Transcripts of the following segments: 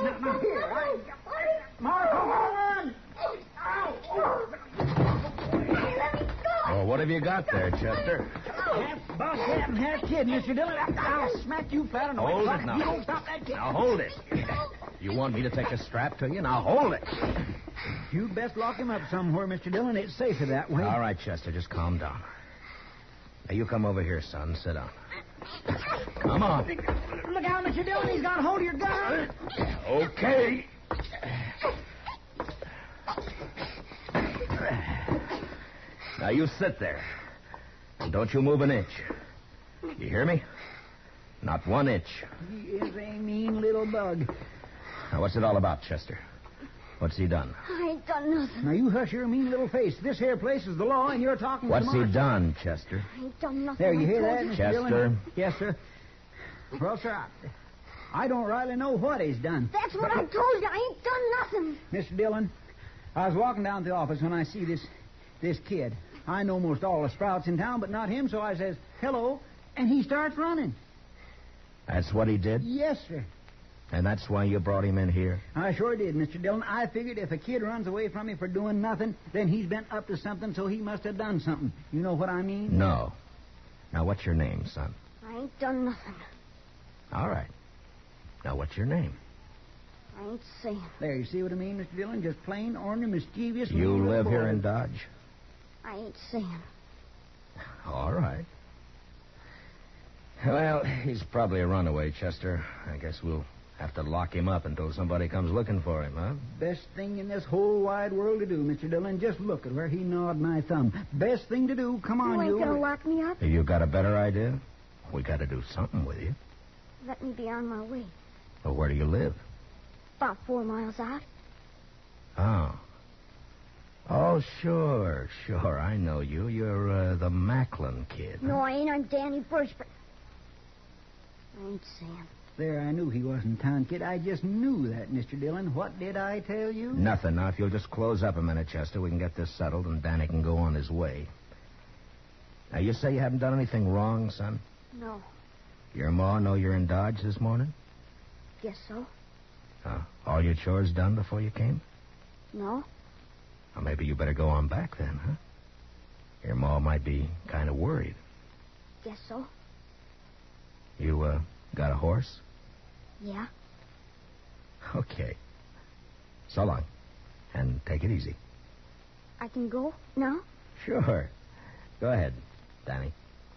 Now, here. Marco, run! Well, what have you got there, Chester? Half bug, half kid, Mr. Dillon. I'll smack you flat on the Hold way. it now. You don't stop that kid. Now, hold it. You want me to take a strap to you? Now, hold it. You'd best lock him up somewhere, Mr. Dillon. It's safer that way. All right, Chester, just calm down. Now, you come over here, son. Sit down. Come on. Look out, Mr. Dillon. He's got hold of your gun. Okay. Now, you sit there. And don't you move an inch. You hear me? Not 1 inch. He is a mean little bug. Now, what's it all about, Chester? What's he done? I ain't done nothing. Now, you hush your mean little face. This here place is the law, and you're talking What's to he done, Chester? I ain't done nothing. There, you hear I that, told Mr. Chester? Dillon? Yes, sir. Well, sir, I don't rightly know what he's done. That's what I told you. I ain't done nothing. Mr. Dillon, I was walking down to the office when I see this kid. I know most all the sprouts in town, but not him, so I says, hello, and he starts running. That's what he did? Yes, sir. And that's why you brought him in here? I sure did, Mr. Dillon. I figured if a kid runs away from me for doing nothing, then he's been up to something, so he must have done something. You know what I mean? No. Now, what's your name, son? I ain't done nothing. All right. Now, what's your name? I ain't saying. There, you see what I mean, Mr. Dillon? Just plain, ornery, mischievous. You mean live little here boy. in Dodge? I ain't saying. All right. Well, he's probably a runaway, Chester. I guess we'll have to lock him up until somebody comes looking for him, huh? Best thing in this whole wide world to do, Mr. Dillon. Just look at where he gnawed my thumb. Best thing to do. Come on, You ain't gonna lock me up? You got a better idea? We got to do something with you. Let me be on my way. Well, where do you live? About 4 miles out. Oh. Oh, sure. I know you. You're the Macklin kid. No, I ain't. I'm Danny Birch, but I ain't saying. There, I knew he wasn't town kid. I just knew that, Mr. Dillon. What did I tell you? Nothing. Now, if you'll just close up a minute, Chester, we can get this settled and Danny can go on his way. Now, you say you haven't done anything wrong, son? No. Your ma know you're in Dodge this morning? Guess so. All your chores done before you came? No. Well, maybe you better go on back then, huh? Your ma might be kind of worried. Guess so. You, got a horse? Yeah. Okay. So long. And take it easy. I can go now? Sure. Go ahead, Danny.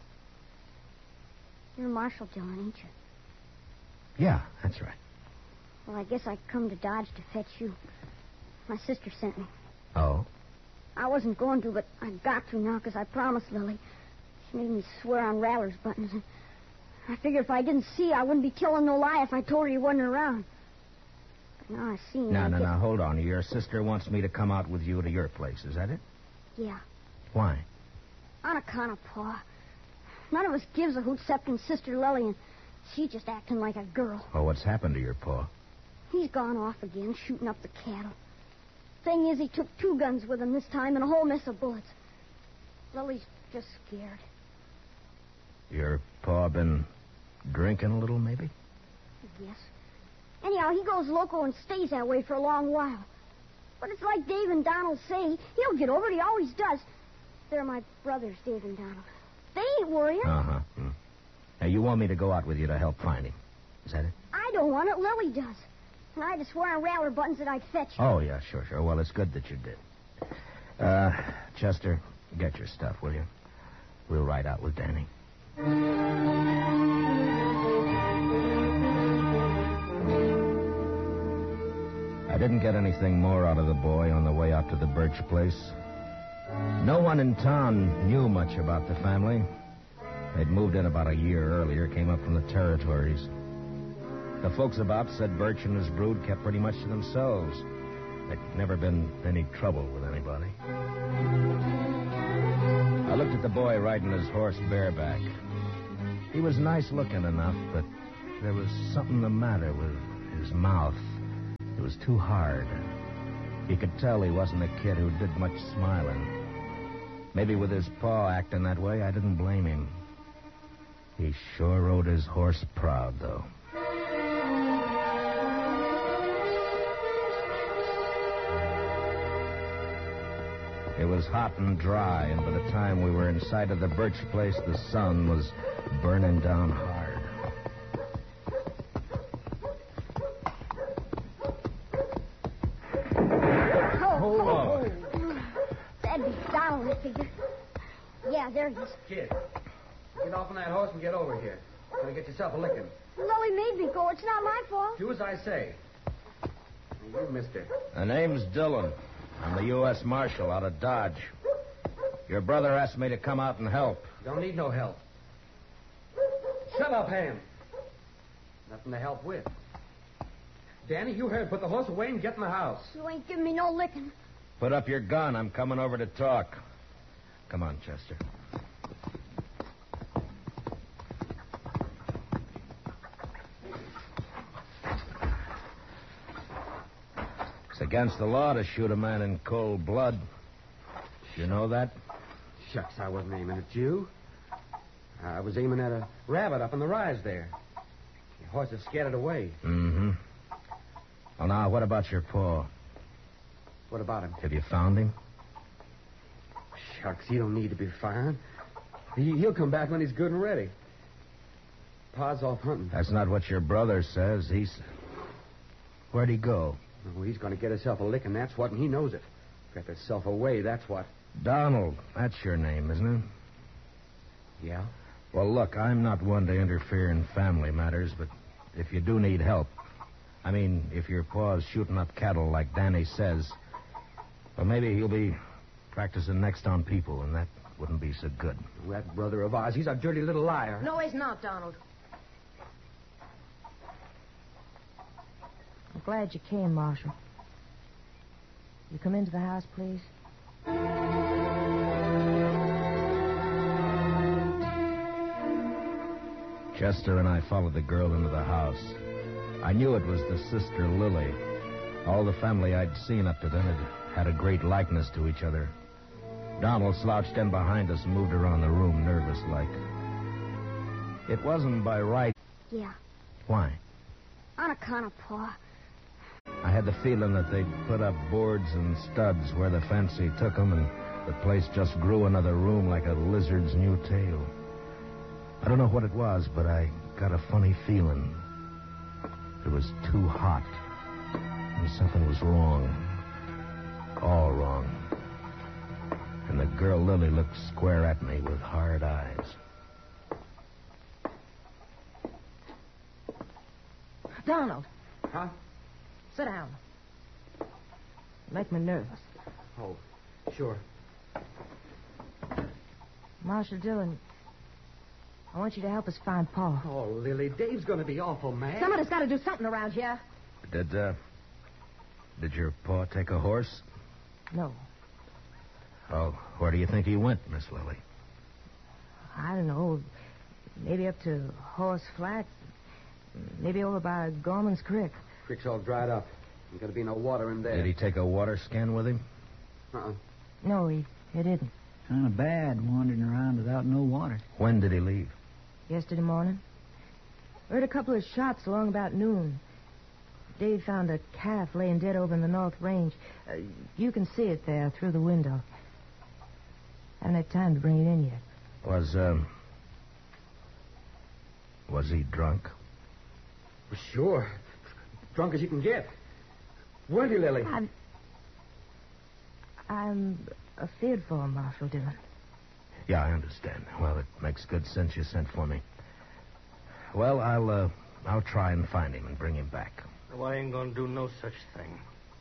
You're Marshall Dillon, ain't you? Yeah, that's right. Well, I guess I come to Dodge to fetch you. My sister sent me. Oh? I wasn't going to, but I got to now because I promised Lily. She made me swear on Rattler's buttons. And I figured if I didn't see, I wouldn't be telling no lie if I told her you wasn't around. But now I see. No, hold on. Your sister wants me to come out with you to your place. Is that it? Yeah. Why? On account of Pa. None of us gives a hoot excepting Sister Lily, and she's just acting like a girl. Oh, what's happened to your pa? He's gone off again, shooting up the cattle. Thing is, he took 2 guns with him this time and a whole mess of bullets. Lily's just scared. Your pa been drinking a little, maybe? Yes. Anyhow, he goes loco and stays that way for a long while. But it's like Dave and Donald say. He'll get over it. He always does. They're my brothers, Dave and Donald. They ain't worrying. Uh-huh. Now, you want me to go out with you to help find him. Is that it? I don't want it. Lily does. And I had to swear on Rattler buttons that I'd fetch you. Oh, yeah, sure. Well, it's good that you did. Chester, get your stuff, will you? We'll ride out with Danny. I didn't get anything more out of the boy on the way out to the Birch place. No one in town knew much about the family. They'd moved in about a year earlier, came up from the territories. The folks about said Birch and his brood kept pretty much to themselves. There'd never been any trouble with anybody. I looked at the boy riding his horse bareback. He was nice looking enough, but there was something the matter with his mouth. It was too hard. You could tell he wasn't a kid who did much smiling. Maybe with his paw acting that way, I didn't blame him. He sure rode his horse proud, though. was hot and dry, and by the time we were in sight of the birch place, the sun was burning down hard. Oh. That'd be Donald, I figure. Yeah, there he is. Kid, get off on that horse and get over here. Gonna get yourself a licking. Lily made me go. It's not my fault. Do as I say. You, mister. The name's Dillon. I'm the U.S. Marshal out of Dodge. Your brother asked me to come out and help. Don't need no help. Shut up, Ham. Nothing to help with. Danny, you heard. Put the horse away and get in the house. You ain't giving me no licking. Put up your gun. I'm coming over to talk. Come on, Chester. It's against the law to shoot a man in cold blood. You know that? Shucks, I wasn't aiming at you. I was aiming at a rabbit up in the rise there. The horse had scared it away. Mm-hmm. Well, now, what about your paw? What about him? Have you found him? Shucks, he don't need to be found. He'll come back when he's good and ready. Pa's off hunting. That's not what your brother says. Where'd he go? Oh, he's going to get himself a licking, that's what, and he knows it. Got himself away, that's what. Donald. That's your name, isn't it? Yeah? Well, look, I'm not one to interfere in family matters, but if you do need help, I mean, if your paw's shooting up cattle like Danny says, well, maybe he'll be practicing next on people, and that wouldn't be so good. That brother of ours, he's a dirty little liar. No, he's not, Donald. I'm glad you came, Marshal. You come into the house, please? Chester and I followed the girl into the house. I knew it was the sister Lily. All the family I'd seen up to then had a great likeness to each other. Donald slouched in behind us and moved around the room nervous-like. It wasn't by right. Yeah, Why? on account of Pa. I had the feeling that they'd put up boards and studs where the fancy took them, and the place just grew another room like a lizard's new tail. I don't know what it was, but I got a funny feeling. It was too hot, and something was wrong. All wrong. And the girl Lily looked square at me with hard eyes. Donald, Huh? sit down. You make me nervous. Oh, sure. Marshal Dillon, I want you to help us find Pa. Oh, Lily, Dave's going to be awful mad. Somebody's got to do something around here. Did your paw take a horse? No, Oh, where do you think he went, Miss Lily? I don't know. Maybe up to Horse Flat. Maybe over by Gorman's Creek. Creek's all dried up. Ain't going to be no water in there. Did he take a water skin with him? Uh-uh. No, he didn't. Kind of bad wandering around without no water. When did he leave? Yesterday morning. Heard a couple of shots along about noon. Dave found a calf laying dead over in the North Range. You can see it there through the window. Haven't had time to bring it in yet. Was he drunk? Well, sure. Drunk as you can get. Weren't you, Lily? I'm afeard for him, Marshal Dillon. Yeah, I understand. Well, it makes good sense you sent for me. Well, I'll try and find him and bring him back. Well, I ain't gonna do no such thing.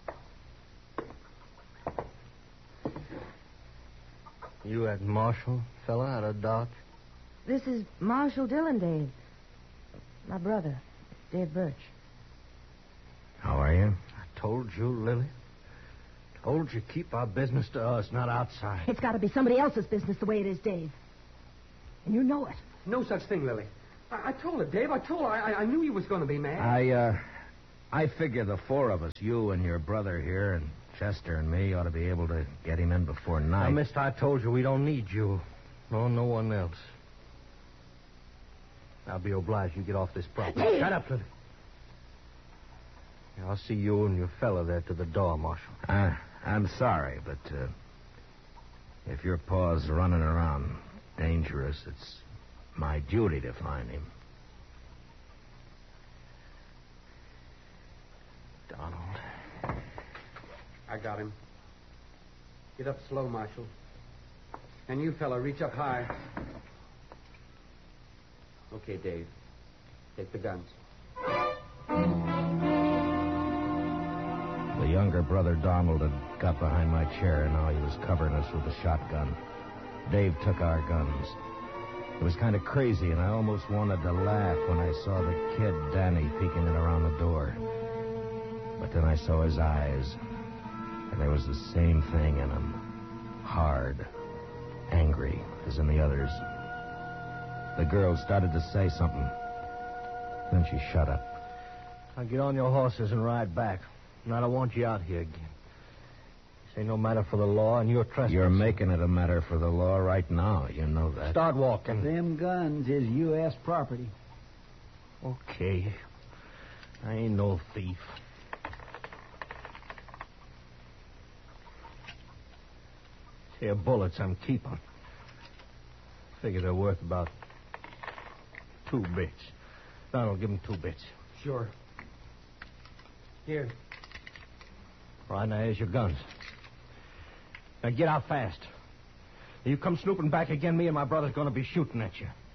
You that Marshal fella out of Dodge? This is Marshal Dillon, Dave. My brother, Dave Birch. How are you? I told you, Lily. Told you keep our business to us, not outside. It's got to be somebody else's business the way it is, Dave. And you know it. No such thing, Lily. I told her, Dave. I told her. I knew you was going to be mad. I figure the four of us, you and your brother here, and Chester and me, ought to be able to get him in before night. Now, mister, I told you we don't need you. No one else. I'll be obliged you get off this property. Dave! Shut up, Lily. Yeah, I'll see you and your fella there to the door, Marshal. I'm sorry, but If your paw's running around dangerous, it's my duty to find him. Donald. I got him. Get up slow, Marshal. And you, fella, reach up high. Okay, Dave. Take the guns. The younger brother, Donald, had got behind my chair, and now he was covering us with a shotgun. Dave took our guns. It was kind of crazy, and I almost wanted to laugh when I saw the kid, Danny, peeking in around the door. But then I saw his eyes, and there was the same thing in them. Hard, angry, as in the others. The girl started to say something. Then she shut up. Now get on your horses and ride back. And I don't want you out here again. This ain't no matter for the law, and you're trespassing. You're making it a matter for the law right now. You know that. Start walking. Them guns is U.S. property. Okay. I ain't no thief. Here, bullets I'm keeping. Figure they're worth about 2 bits. Donald, give him 2 bits. Sure. Here. Right, now here's your guns. Now get out fast. If you come snooping back again, me and my brother's going to be shooting at you.